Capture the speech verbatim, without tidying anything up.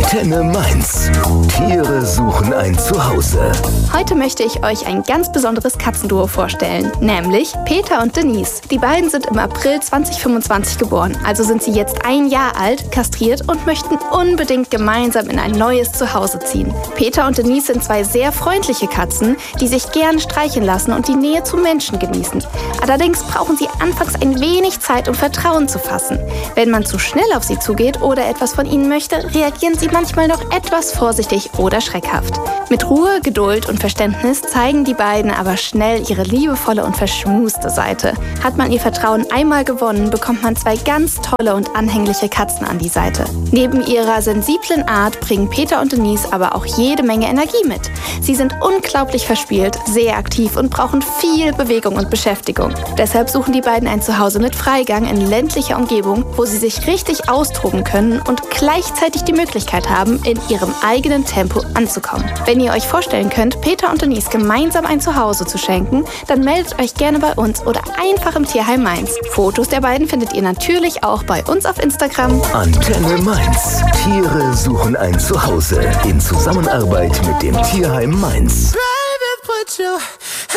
Antenne Mainz. Tiere suchen ein Zuhause. Heute möchte ich euch ein ganz besonderes Katzenduo vorstellen, nämlich Peter und Denise. Die beiden sind im April zweitausendfünfundzwanzig geboren, also sind sie jetzt ein Jahr alt, kastriert und möchten unbedingt gemeinsam in ein neues Zuhause ziehen. Peter und Denise sind zwei sehr freundliche Katzen, die sich gern streicheln lassen und die Nähe zu Menschen genießen. Allerdings brauchen sie anfangs ein wenig Zeit, um Vertrauen zu fassen. Wenn man zu schnell auf sie zugeht oder etwas von ihnen möchte, reagieren sie manchmal noch etwas vorsichtig oder schreckhaft. Mit Ruhe, Geduld und Verständnis zeigen die beiden aber schnell ihre liebevolle und verschmuste Seite. Hat man ihr Vertrauen einmal gewonnen, bekommt man zwei ganz tolle und anhängliche Katzen an die Seite. Neben ihrer sensiblen Art bringen Peter und Denise aber auch jede Menge Energie mit. Sie sind unglaublich verspielt, sehr aktiv und brauchen viel Bewegung und Beschäftigung. Deshalb suchen die beiden ein Zuhause mit Freigang in ländlicher Umgebung, wo sie sich richtig austoben können und gleichzeitig die Möglichkeit haben, in ihrem eigenen Tempo anzukommen. Wenn ihr euch vorstellen könnt, Peter und Denise gemeinsam ein Zuhause zu schenken, dann meldet euch gerne bei uns oder einfach im Tierheim Mainz. Fotos der beiden findet ihr natürlich auch bei uns auf Instagram. Antenne Mainz. Tiere suchen ein Zuhause in Zusammenarbeit mit dem Tierheim Mainz.